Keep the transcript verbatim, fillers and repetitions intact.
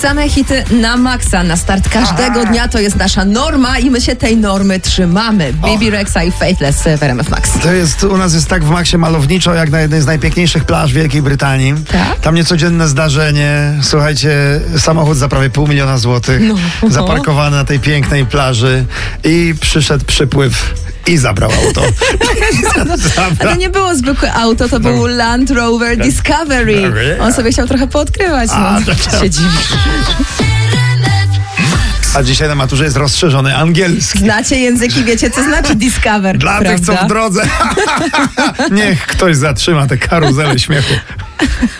Same hity na maksa, na start każdego Aha. dnia to jest nasza norma i my się tej normy trzymamy. Bibi Rexa i Faithless w R M F Max. To jest, u nas jest tak w Maxie malowniczo, jak na jednej z najpiękniejszych plaż Wielkiej Brytanii. Tak? Tam niecodzienne zdarzenie. Słuchajcie, samochód za prawie pół miliona złotych, No. zaparkowany na tej pięknej plaży i przyszedł przypływ i zabrał auto. A to nie było zwykłe auto, to był Land Rover Discovery. On sobie chciał trochę poodkrywać. A, No, to- się dziwi. A dzisiaj na maturze jest rozszerzony angielski. Znacie języki, wiecie co znaczy Discover, Dla prawda? tych, co w drodze. Niech ktoś zatrzyma tę karuzelę śmiechu.